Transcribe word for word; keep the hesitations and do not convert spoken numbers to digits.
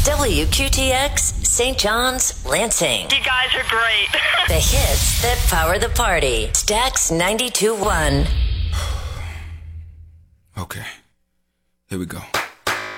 W Q T X, Saint John's, Lansing. You guys are great. The hits that power the party. Stax ninety-two point one. Okay, here we go.